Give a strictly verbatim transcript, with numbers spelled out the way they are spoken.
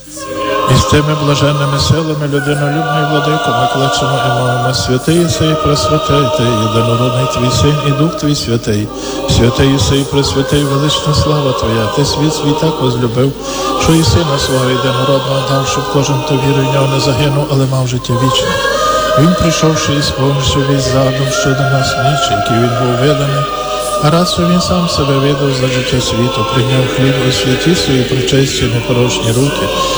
І з тими блаженними силами людинолюбної владико ми кличемо і мовимо: святий єси і пресвятий, ти єдинородний твій син і Дух твій святий, святий єси і пресвятий, велична слава твоя, ти світ свій так возлюбив, що і сина свого єдинородного дав, щоб кожен, хто вірує в нього, не загинув, але мав життя вічне. Він, прийшовши і сповнивши весь задум щодо нас ніч, який він був виданий, а раз, що він сам себе видав за життя світу, прийняв хліб у святі свої причисті непорочні руки,